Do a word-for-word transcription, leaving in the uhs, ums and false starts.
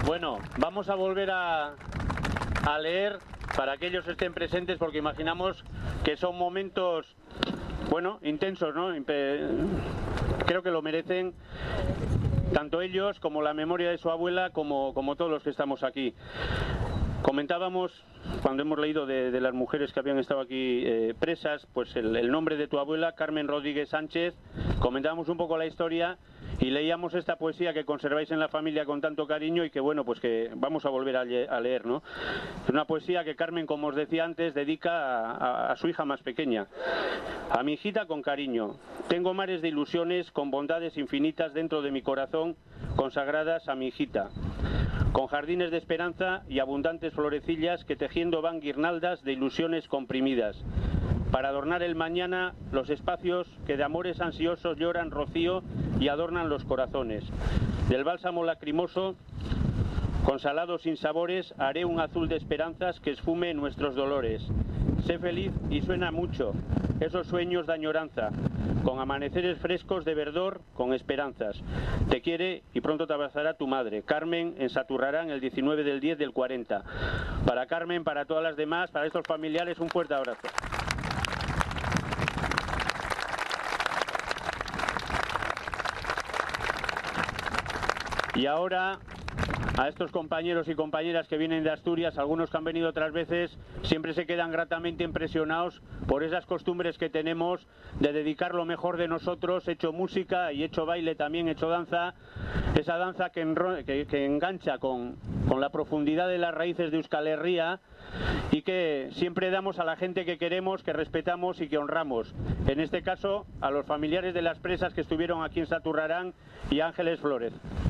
Bueno, vamos a volver a, a leer para que ellos estén presentes, porque imaginamos que son momentos, bueno, intensos, ¿no? Creo que lo merecen tanto ellos como la memoria de su abuela, como, como todos los que estamos aquí. Comentábamos, cuando hemos leído de, de las mujeres que habían estado aquí eh, presas, pues el, el nombre de tu abuela, Carmen Rodríguez Sánchez. Comentábamos un poco la historia y leíamos esta poesía que conserváis en la familia con tanto cariño y que, bueno, pues que vamos a volver a, le a leer, ¿no? Es una poesía que Carmen, como os decía antes, dedica a, a, a su hija más pequeña. A mi hijita con cariño. Tengo mares de ilusiones con bondades infinitas dentro de mi corazón, consagradas a mi hijita, con jardines de esperanza y abundantes florecillas que tejiendo van guirnaldas de ilusiones comprimidas, para adornar el mañana los espacios que de amores ansiosos lloran rocío y adornan los corazones. Del bálsamo lacrimoso, con salados sinsabores, haré un azul de esperanzas que esfume nuestros dolores. Sé feliz y suena mucho esos sueños de añoranza, con amaneceres frescos de verdor, con esperanzas. Te quiere y pronto te abrazará tu madre, Carmen, en Saturrarán, el diecinueve del diez del cuarenta. Para Carmen, para todas las demás, para estos familiares, un fuerte abrazo. Y ahora, a estos compañeros y compañeras que vienen de Asturias, algunos que han venido otras veces, siempre se quedan gratamente impresionados por esas costumbres que tenemos de dedicar lo mejor de nosotros, hecho música y hecho baile también, hecho danza, esa danza que, que, que engancha con, con la profundidad de las raíces de Euskal Herria y que siempre damos a la gente que queremos, que respetamos y que honramos. En este caso, a los familiares de las presas que estuvieron aquí en Saturrarán y Ángeles Flórez.